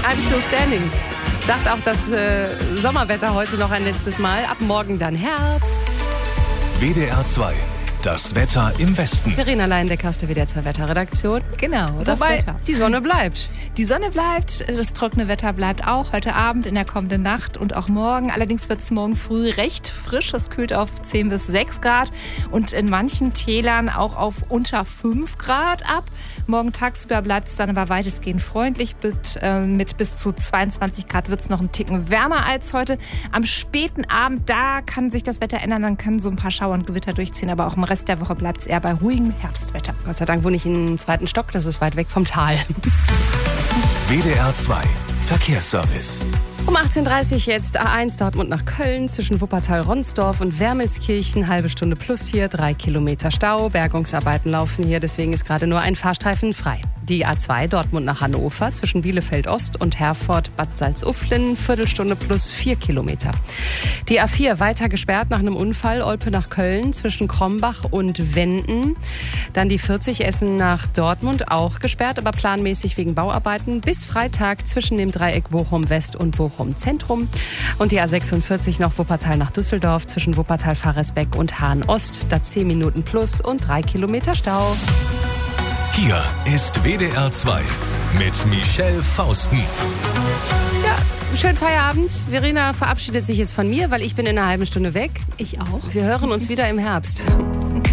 I'm Still Standing. Sagt auch das Sommerwetter heute noch ein letztes Mal. Ab morgen dann Herbst. WDR 2. Das Wetter im Westen. Verena Leindecker aus der WDR 2 Wetterredaktion. Genau, das Wobei, Wetter. die Sonne bleibt. Die Sonne bleibt, das trockene Wetter bleibt auch heute Abend, in der kommenden Nacht und auch morgen. Allerdings wird es morgen früh recht frisch. Es kühlt auf 10 bis 6 Grad und in manchen Tälern auch auf unter 5 Grad ab. Morgen tagsüber bleibt es dann aber weitestgehend freundlich. Mit bis zu 22 Grad wird es noch einen Ticken wärmer als heute. Am späten Abend, da kann sich das Wetter ändern. Dann können so ein paar Schauer und Gewitter durchziehen, aber auch im Rest der Woche bleibt es eher bei ruhigem Herbstwetter. Gott sei Dank wohne ich im 2. Stock, das ist weit weg vom Tal. WDR 2. Verkehrsservice. Um 18.30 Uhr jetzt A1 Dortmund nach Köln zwischen Wuppertal-Ronsdorf und Wermelskirchen. Halbe Stunde plus hier, 3 Kilometer Stau. Bergungsarbeiten laufen hier, deswegen ist gerade nur ein Fahrstreifen frei. Die A2 Dortmund nach Hannover zwischen Bielefeld-Ost und Herford-Bad Salzuflen. Viertelstunde plus 4 Kilometer. Die A4 weiter gesperrt nach einem Unfall. Olpe nach Köln zwischen Krombach und Wenden. Dann die 40 Essen nach Dortmund auch gesperrt, aber planmäßig wegen Bauarbeiten. Bis Freitag zwischen dem Dreieck Bochum-West und Bochum-Zentrum. Und die A46 noch Wuppertal nach Düsseldorf zwischen Wuppertal-Faresbeck und Hahn-Ost. Da 10 Minuten plus und 3 Kilometer Stau. Hier ist WDR 2 mit Michelle Fausten. Ja, schönen Feierabend. Verena verabschiedet sich jetzt von mir, weil ich bin in einer halben Stunde weg. Ich auch. Wir hören uns wieder im Herbst.